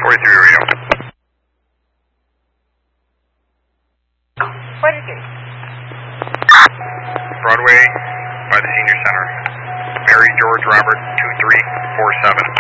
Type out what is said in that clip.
43 radio. What is it? Broadway by the Senior Center. Mary George Robert 2347.